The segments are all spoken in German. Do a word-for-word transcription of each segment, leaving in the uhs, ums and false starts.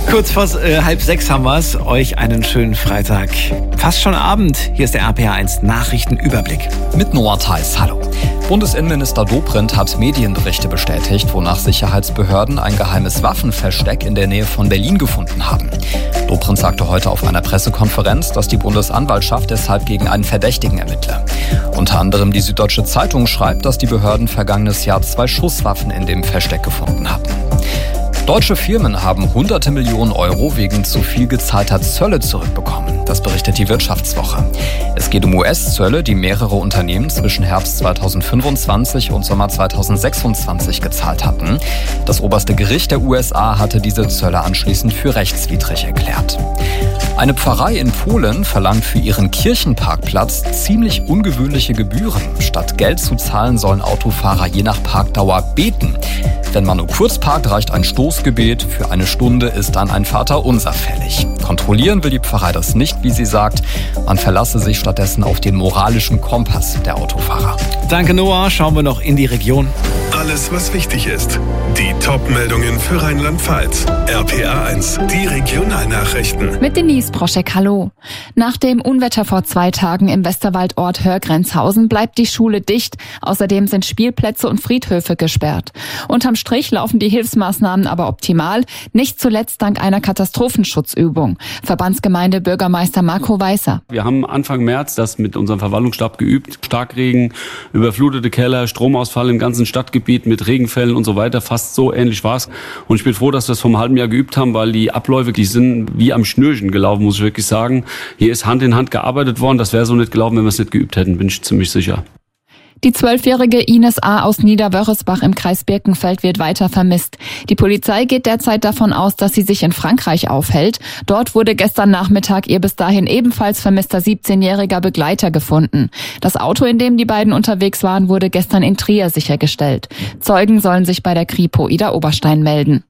Kurz vor äh, halb sechs haben wir es. Euch einen schönen Freitag. Fast schon Abend. Hier ist der R P R eins Nachrichtenüberblick. Mit Noah Theis. Hallo. Bundesinnenminister Dobrindt hat Medienberichte bestätigt, wonach Sicherheitsbehörden ein geheimes Waffenversteck in der Nähe von Berlin gefunden haben. Dobrindt sagte heute auf einer Pressekonferenz, dass die Bundesanwaltschaft deshalb gegen einen Verdächtigen ermittle. Unter anderem die Süddeutsche Zeitung schreibt, dass die Behörden vergangenes Jahr zwei Schusswaffen in dem Versteck gefunden hatten. Deutsche Firmen haben hunderte Millionen Euro wegen zu viel gezahlter Zölle zurückbekommen. Das berichtet die Wirtschaftswoche. Es geht um U S-Zölle, die mehrere Unternehmen zwischen Herbst zweitausendfünfundzwanzig und Sommer zweitausendsechsundzwanzig gezahlt hatten. Das oberste Gericht der U S A hatte diese Zölle anschließend für rechtswidrig erklärt. Eine Pfarrei in Polen verlangt für ihren Kirchenparkplatz ziemlich ungewöhnliche Gebühren. Statt Geld zu zahlen, sollen Autofahrer je nach Parkdauer beten. Wenn man nur kurz parkt, reicht ein Stoßgebet. Für eine Stunde ist dann ein Vaterunser fällig. Kontrollieren will die Pfarrei das nicht, wie sie sagt. Man verlasse sich stattdessen auf den moralischen Kompass der Autofahrer. Danke, Noah. Schauen wir noch in die Region. Alles, was wichtig ist. Die Top-Meldungen für Rheinland-Pfalz. R P R eins, die Regionalnachrichten. Mit Denise Broschek, hallo. Nach dem Unwetter vor zwei Tagen im Westerwaldort Hörgrenzhausen bleibt die Schule dicht. Außerdem sind Spielplätze und Friedhöfe gesperrt. Unterm Strich laufen die Hilfsmaßnahmen aber optimal. Nicht zuletzt dank einer Katastrophenschutzübung. Verbandsgemeinde Bürgermeister Marco Weißer. Wir haben Anfang März das mit unserem Verwaltungsstab geübt. Starkregen, überflutete Keller, Stromausfall im ganzen Stadtgebiet mit Regenfällen und so weiter. Fast so ähnlich war es. Und ich bin froh, dass wir es vor einem halben Jahr geübt haben, weil die Abläufe, die sind wie am Schnürchen gelaufen, muss ich wirklich sagen. Hier ist Hand in Hand gearbeitet worden. Das wäre so nicht gelaufen, wenn wir es nicht geübt hätten, bin ich ziemlich sicher. Die zwölfjährige Ines A. aus Niederwörresbach im Kreis Birkenfeld wird weiter vermisst. Die Polizei geht derzeit davon aus, dass sie sich in Frankreich aufhält. Dort wurde gestern Nachmittag ihr bis dahin ebenfalls vermisster siebzehnjähriger Begleiter gefunden. Das Auto, in dem die beiden unterwegs waren, wurde gestern in Trier sichergestellt. Zeugen sollen sich bei der Kripo Ida Oberstein melden.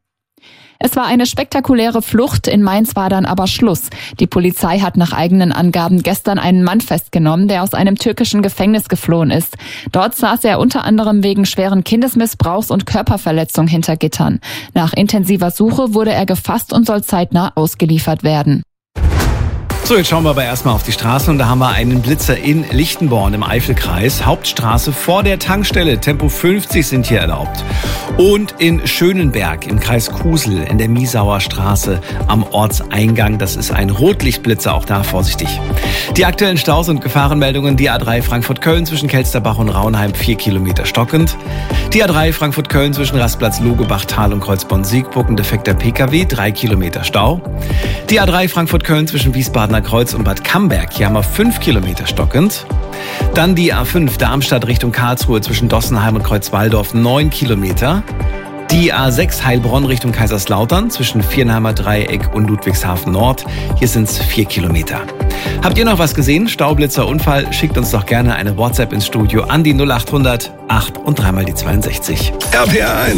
Es war eine spektakuläre Flucht, in Mainz war dann aber Schluss. Die Polizei hat nach eigenen Angaben gestern einen Mann festgenommen, der aus einem türkischen Gefängnis geflohen ist. Dort saß er unter anderem wegen schweren Kindesmissbrauchs und Körperverletzung hinter Gittern. Nach intensiver Suche wurde er gefasst und soll zeitnah ausgeliefert werden. So, jetzt schauen wir aber erstmal auf die Straße und da haben wir einen Blitzer in Lichtenborn im Eifelkreis. Hauptstraße vor der Tankstelle. Tempo fünfzig sind hier erlaubt. Und in Schönenberg im Kreis Kusel in der Miesauer Straße am Ortseingang. Das ist ein Rotlichtblitzer, auch da vorsichtig. Die aktuellen Staus und Gefahrenmeldungen. Die A drei Frankfurt-Köln zwischen Kelsterbach und Raunheim vier Kilometer stockend. Die A drei Frankfurt-Köln zwischen Rastplatz Logebach-Tal und Kreuzborn-Siegburg ein defekter P K W, drei Kilometer Stau. Die A drei Frankfurt-Köln zwischen Wiesbadener Kreuz und Bad Camberg, hier haben wir fünf Kilometer stockend. Dann die A fünf Darmstadt Richtung Karlsruhe zwischen Dossenheim und Kreuzwaldorf, neun Kilometer. Die A sechs Heilbronn Richtung Kaiserslautern zwischen Viernheimer Dreieck und Ludwigshafen Nord, hier sind es vier Kilometer. Habt ihr noch was gesehen? Staublitzer, Unfall? Schickt uns doch gerne eine WhatsApp ins Studio an die null acht hundert acht und dreimal die zweiundsechzig. R P R eins.